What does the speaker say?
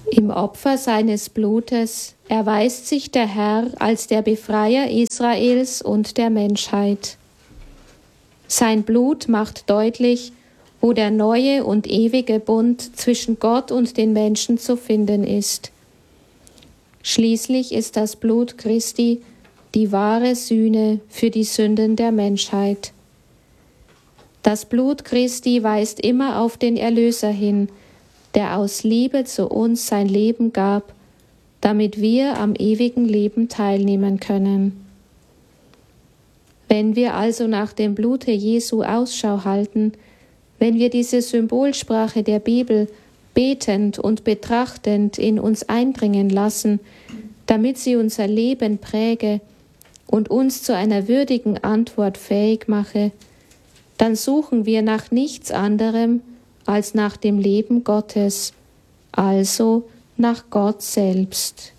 Im Opfer seines Blutes erweist sich der Herr als der Befreier Israels und der Menschheit. Sein Blut macht deutlich, wo der neue und ewige Bund zwischen Gott und den Menschen zu finden ist. Schließlich ist das Blut Christi die wahre Sühne für die Sünden der Menschheit. Das Blut Christi weist immer auf den Erlöser hin, der aus Liebe zu uns sein Leben gab, damit wir am ewigen Leben teilnehmen können. Wenn wir also nach dem Blute Jesu Ausschau halten, wenn wir diese Symbolsprache der Bibel betend und betrachtend in uns eindringen lassen, damit sie unser Leben präge und uns zu einer würdigen Antwort fähig mache, dann suchen wir nach nichts anderem als nach dem Leben Gottes, also nach Gott selbst.